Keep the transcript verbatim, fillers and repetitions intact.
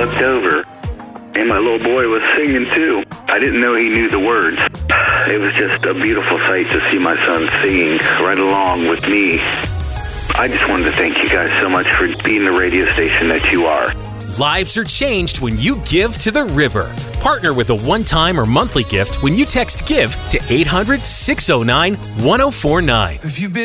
looked over, and my little boy was singing too. I didn't know he knew the words. It was just a beautiful sight to see my son singing right along with me. I just wanted to thank you guys so much for being the radio station that you are. Lives are changed when you give to the river. Partner with a one-time or monthly gift when you text GIVE to eight hundred, six oh nine, one oh four nine.